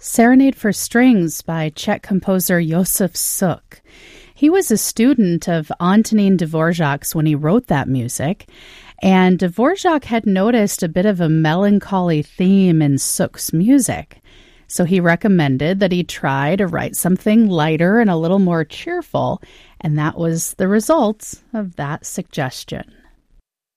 Serenade for Strings by Czech composer Josef Suk. He was a student of Antonín Dvořák's when he wrote that music, and Dvořák had noticed a bit of a melancholy theme in Suk's music. So he recommended that he try to write something lighter and a little more cheerful, and that was the result of that suggestion.